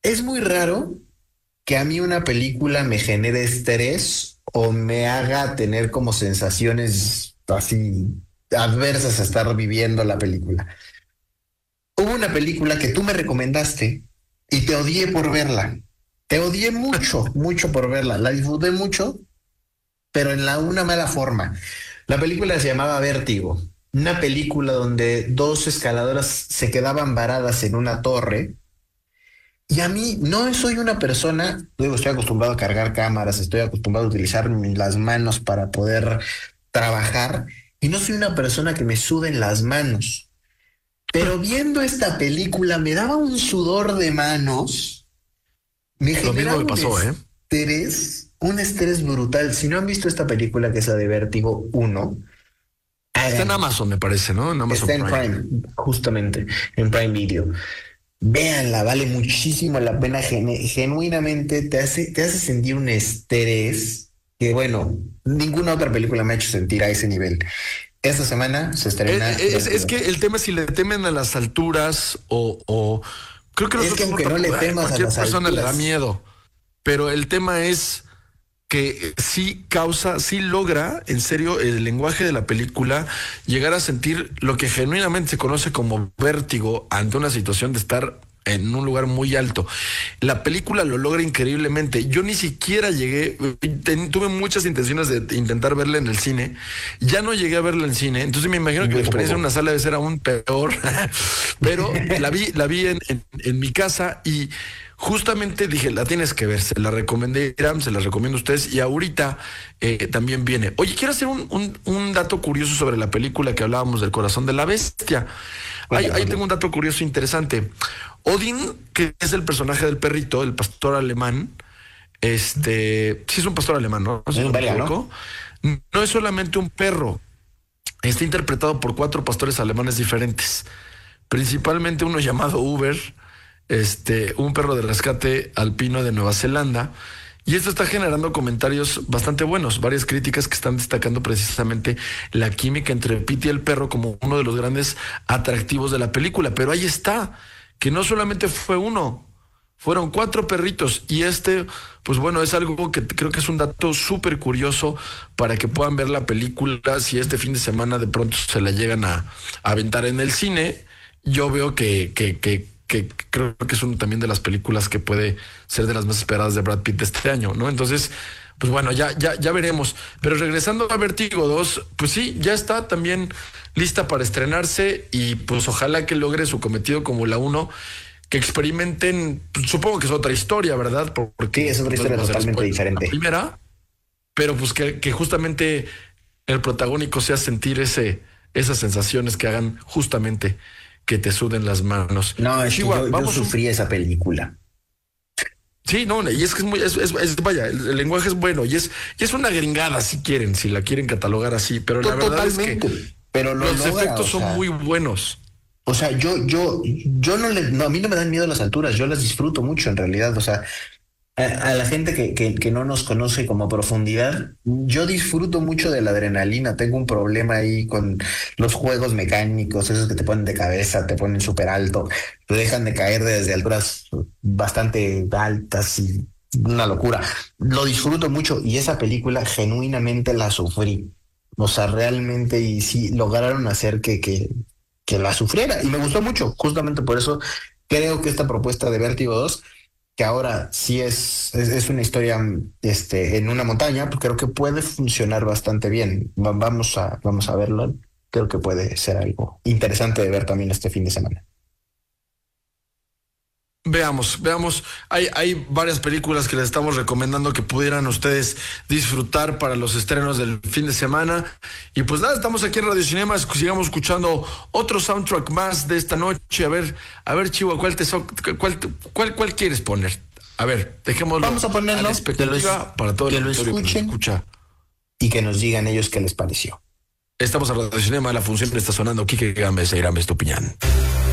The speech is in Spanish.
es muy raro que a mí una película me genere estrés o me haga tener como sensaciones así adversas a estar viviendo la película. Hubo una película que tú me recomendaste y te odié por verla. Te odié mucho, mucho por verla. La disfruté mucho, pero en una mala forma. La película se llamaba Vértigo. Una película donde dos escaladoras se quedaban varadas en una torre. Y a mí no soy una persona, digo, estoy acostumbrado a cargar cámaras, estoy acostumbrado a utilizar las manos para poder trabajar, y no soy una persona que me suden las manos. Pero viendo esta película me daba un sudor de manos, me Lo mismo generaba me pasó, ¿eh? un estrés brutal. Si no han visto esta película, que es la de Vértigo uno, Está en háganlo. Amazon, me parece, ¿no? En Amazon Está en Prime. Prime, justamente, en Prime Video. Véanla, vale muchísimo la pena, genuinamente te hace sentir un estrés que, bueno, ninguna otra película me ha hecho sentir a ese nivel. Esta semana se estrena Es Vértigo. que el tema es si le temen a las alturas o creo que Es que nosotros aunque no le a temas a cualquier las persona le da alturas, miedo, pero el tema es que sí causa, sí logra, en serio, el lenguaje de la película, llegar a sentir lo que genuinamente se conoce como vértigo ante una situación de estar en un lugar muy alto. La película lo logra increíblemente. Yo ni siquiera llegué, tuve muchas intenciones de intentar verla en el cine. Ya no llegué a verla en cine, entonces me imagino que yo la experiencia en tampoco. una sala debe ser aún peor. Pero la vi en mi casa y justamente dije, la tienes que ver, se la recomendé, Iram, se la recomiendo a ustedes y ahorita también viene. Oye, quiero hacer un dato curioso sobre la película que hablábamos del corazón de la bestia. Ahí, Cuéntame, ahí tengo cuéntame. un dato curioso interesante. Odín, que es el personaje del perrito, el pastor alemán, sí es un pastor alemán, ¿no? Es Si un no me belga, ¿no? equivoco. No es solamente un perro, está interpretado por 4 pastores alemanes diferentes, principalmente uno llamado Uber, un perro de rescate alpino de Nueva Zelanda. Y esto está generando comentarios bastante buenos, varias críticas que están destacando precisamente la química entre Pete y el perro como uno de los grandes atractivos de la película. Pero ahí está, que no solamente fue uno, fueron 4 perritos. Y pues bueno, es algo que creo que es un dato súper curioso para que puedan ver la película. Si este fin de semana de pronto se la llegan a aventar en el cine, yo veo que creo que es una también de las películas que puede ser de las más esperadas de Brad Pitt de este año, ¿no? Entonces, pues bueno, ya veremos. Pero regresando a Vertigo 2, pues sí, ya está también lista para estrenarse y pues ojalá que logre su cometido como la uno, que experimenten, pues, supongo que es otra historia, ¿verdad? Sí, Porque es otra no les historia voy a hacer totalmente spoiler la diferente. primera, pero pues que justamente el protagónico sea sentir esas sensaciones que hagan justamente que te suden las manos. No, es que Chihuahua, yo vamos un... sufrí esa película. Sí, no, y es que es muy, vaya, el lenguaje es bueno y es una gringada si quieren, si la quieren catalogar así, pero la verdad es que Totalmente. Pero lo los logra, efectos son muy buenos. yo no, a mí no me dan miedo las alturas, yo las disfruto mucho en realidad. O sea, a la gente que no nos conoce como a profundidad, yo disfruto mucho de la adrenalina. Tengo un problema ahí con los juegos mecánicos, esos que te ponen de cabeza, te ponen súper alto, te dejan de caer desde alturas bastante altas y una locura. Lo disfruto mucho y esa película genuinamente la sufrí. O sea, realmente, y sí, lograron hacer que la sufriera y me gustó mucho. Justamente por eso creo que esta propuesta de Vértigo 2, que ahora sí es una historia en una montaña, pues creo que puede funcionar bastante bien. Vamos a verlo. Creo que puede ser algo interesante de ver también este fin de semana. Veamos. Hay varias películas que les estamos recomendando que pudieran ustedes disfrutar para los estrenos del fin de semana. Y pues nada, estamos aquí en Radio Cinema, sigamos escuchando otro soundtrack más de esta noche. A ver, Chihuahua, ¿cuál quieres poner? A ver, dejémoslo Vamos a a la ponerlo, expectativa para todo el que lo auditorio que nos escuchen escucha. y que nos digan ellos qué les pareció. Estamos en Radio Cinema, la función está sonando. Quique Gámez e Irán Estupiñán.